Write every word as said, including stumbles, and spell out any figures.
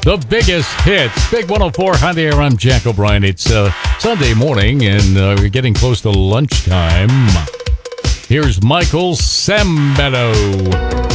The biggest hits. Big one oh four. Hi there, I'm Jack O'Brien. It's uh, Sunday morning, and uh, we're getting close to lunchtime. Here's Michael Sambello.